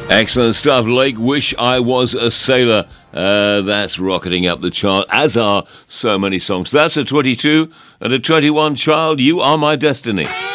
Excellent stuff, Lake. Wish I Was a Sailor. That's rocketing up the chart, as are so many songs. That's a 22 and a 21, Child, You Are My Destiny.